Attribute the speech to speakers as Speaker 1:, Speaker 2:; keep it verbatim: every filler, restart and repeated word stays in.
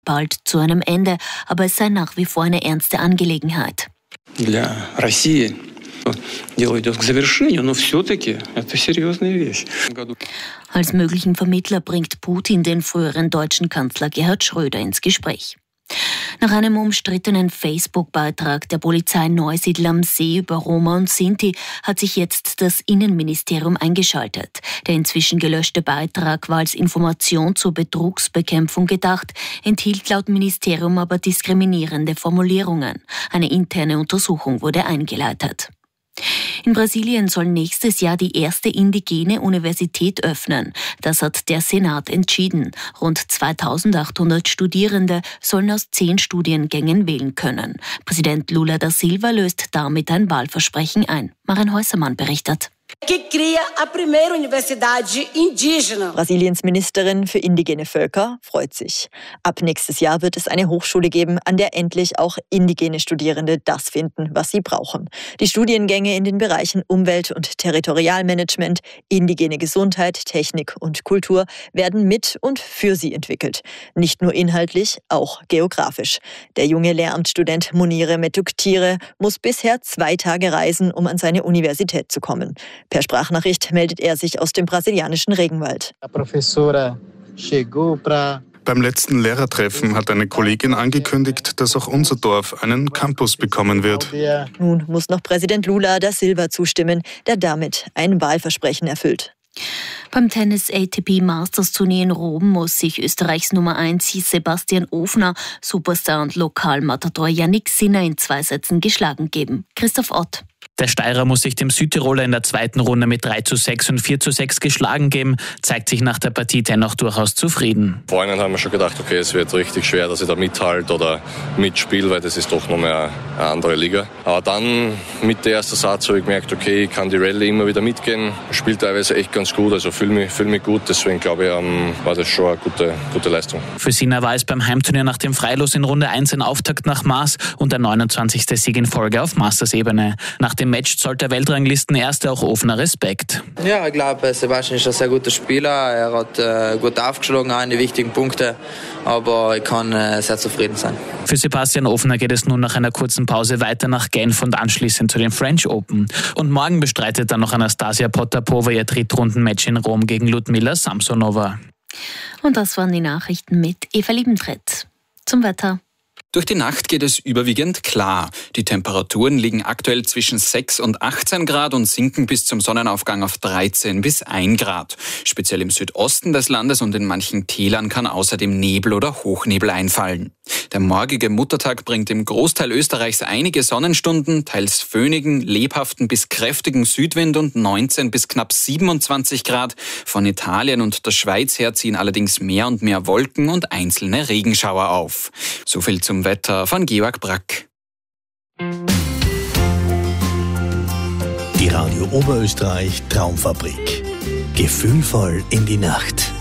Speaker 1: bald zu einem Ende, aber es sei nach wie vor eine ernste Angelegenheit.
Speaker 2: Для России дело идет к завершению, но все-таки это серьезная вещь.
Speaker 1: Als möglichen Vermittler bringt Putin den früheren deutschen Kanzler Gerhard Schröder ins Gespräch. Nach einem umstrittenen Facebook-Beitrag der Polizei Neusiedl am See über Roma und Sinti hat sich jetzt das Innenministerium eingeschaltet. Der inzwischen gelöschte Beitrag war als Information zur Betrugsbekämpfung gedacht, enthielt laut Ministerium aber diskriminierende Formulierungen. Eine interne Untersuchung wurde eingeleitet. In Brasilien soll nächstes Jahr die erste indigene Universität öffnen. Das hat der Senat entschieden. Rund zweitausendachthundert Studierende sollen aus zehn Studiengängen wählen können. Präsident Lula da Silva löst damit ein Wahlversprechen ein. Maren Häusermann berichtet.
Speaker 3: Brasiliens Ministerin für indigene Völker freut sich. Ab nächstes Jahr wird es eine Hochschule geben, an der endlich auch indigene Studierende das finden, was sie brauchen. Die Studiengänge in den Bereichen Umwelt- und Territorialmanagement, indigene Gesundheit, Technik und Kultur werden mit und für sie entwickelt. Nicht nur inhaltlich, auch geografisch. Der junge Lehramtsstudent Munire Metuktire muss bisher zwei Tage reisen, um an seine Universität zu kommen. Per Sprachnachricht meldet er sich aus dem brasilianischen Regenwald.
Speaker 4: Beim letzten Lehrertreffen hat eine Kollegin angekündigt, dass auch unser Dorf einen Campus bekommen wird.
Speaker 3: Nun muss noch Präsident Lula da Silva zustimmen, der damit ein Wahlversprechen erfüllt.
Speaker 1: Beim Tennis A T P Masters Turnier in Rom muss sich Österreichs Nummer eins Sebastian Ofner, Superstar und Lokalmatador Yannick Sinner in zwei Sätzen geschlagen geben. Christoph Ott.
Speaker 5: Der Steirer muss sich dem Südtiroler in der zweiten Runde mit drei zu sechs und vier zu sechs geschlagen geben, zeigt sich nach der Partie dennoch durchaus zufrieden.
Speaker 6: Vorhin haben wir schon gedacht, okay, es wird richtig schwer, dass ich da mithalte oder mitspiele, weil das ist doch noch mehr eine andere Liga. Aber dann mit der ersten Satz habe ich gemerkt, okay, ich kann die Rallye immer wieder mitgehen. Spielt teilweise echt ganz gut, also fühle mich, fühl mich gut, deswegen glaube ich, ähm, war das schon eine gute, gute Leistung.
Speaker 5: Für Sinner war es beim Heimturnier nach dem Freilos in Runde eins ein Auftakt nach Maß und der neunundzwanzigste Sieg in Folge auf Masters-Ebene. Nach dem Match zollt der Weltranglistenerste auch Ofner Respekt.
Speaker 7: Ja, ich glaube, Sebastian ist ein sehr guter Spieler. Er hat äh, gut aufgeschlagen, auch in die wichtigen Punkte. Aber ich kann äh, sehr zufrieden sein.
Speaker 5: Für Sebastian Ofner geht es nun nach einer kurzen Pause weiter nach Genf und anschließend zu den French Open. Und morgen bestreitet dann noch Anastasia Potapova ihr Drittrundenmatch in Rom gegen Ludmila Samsonova.
Speaker 1: Und das waren die Nachrichten mit Eva Liebentritt. Zum Wetter.
Speaker 8: Durch die Nacht geht es überwiegend klar. Die Temperaturen liegen aktuell zwischen sechs und achtzehn Grad und sinken bis zum Sonnenaufgang auf dreizehn bis ein Grad. Speziell im Südosten des Landes und in manchen Tälern kann außerdem Nebel oder Hochnebel einfallen. Der morgige Muttertag bringt im Großteil Österreichs einige Sonnenstunden, teils föhnigen, lebhaften bis kräftigen Südwind und neunzehn bis knapp siebenundzwanzig Grad. Von Italien und der Schweiz her ziehen allerdings mehr und mehr Wolken und einzelne Regenschauer auf. So viel zum Wetter von Georg Brack.
Speaker 9: Die Radio Oberösterreich Traumfabrik. Gefühlvoll in die Nacht.